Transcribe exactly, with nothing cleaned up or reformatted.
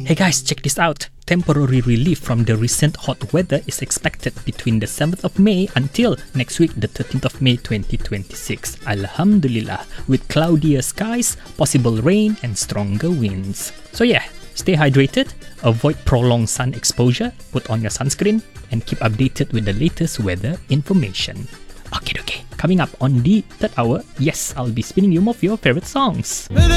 Hey guys, check this out. Temporary relief from the recent hot weather is expected between the seventh of May until next week, the thirteenth of May twenty twenty-six. Alhamdulillah, with cloudier skies, possible rain and stronger winds. So yeah, stay hydrated, avoid prolonged sun exposure, put on your sunscreen, and keep updated with the latest weather information. Okay, okay. Coming up on the third hour, yes, I'll be spinning you more of your favorite songs.